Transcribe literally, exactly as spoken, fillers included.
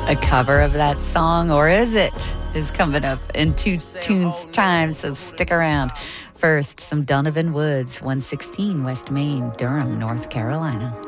a cover of that song, or is it? Is coming up in two tunes time, so stick around. First, some Donovan Woods, one sixteen West Main, Durham, North Carolina.